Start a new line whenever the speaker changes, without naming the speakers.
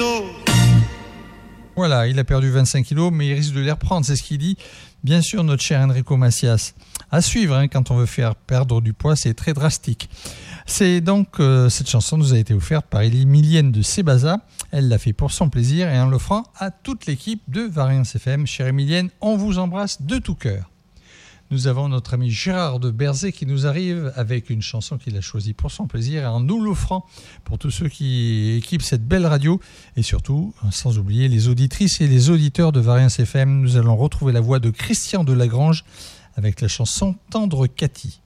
Voilà, il a perdu 25 kilos, mais il risque de les reprendre, c'est ce qu'il dit. Bien sûr, notre cher Enrico Macias. À suivre, quand on veut faire perdre du poids, c'est très drastique. C'est donc, cette chanson nous a été offerte par Emilienne de Sébaza. Elle l'a fait pour son plaisir et en l'offrant à toute l'équipe de Variance FM. Chère Emilienne, on vous embrasse de tout cœur. Nous avons notre ami Gérard de Berzé qui nous arrive avec une chanson qu'il a choisie pour son plaisir et en nous l'offrant pour tous ceux qui équipent cette belle radio et surtout, sans oublier les auditrices et les auditeurs de Variance FM. Nous allons retrouver la voix de Christian Delagrange avec la chanson Tendre Cathy.